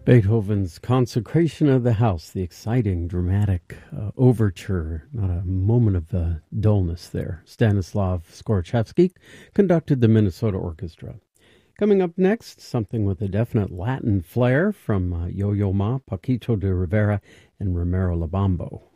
Beethoven's Consecration of the House, the exciting, dramatic overture, not a moment of dullness there. Stanislav Skorchevsky conducted the Minnesota Orchestra. Coming up next, something with a definite Latin flair from Yo-Yo Ma, Paquito de Rivera, and Romero Labambo.